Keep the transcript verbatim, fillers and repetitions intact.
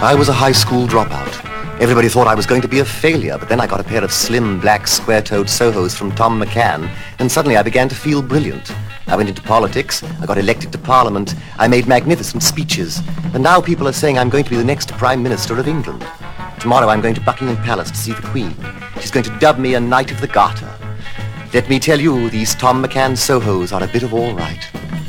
I was a high school dropout. Everybody thought I was going to be a failure, but then I got a pair of slim, black, square-toed Sohos from Tom McCann, and suddenly I began to feel brilliant. I went into politics, I got elected to Parliament, I made magnificent speeches, and now people are saying I'm going to be the next Prime Minister of England. Tomorrow I'm going to Buckingham Palace to see the Queen. She's going to dub me a Knight of the Garter. Let me tell you, these Tom McCann Sohos are a bit of all right.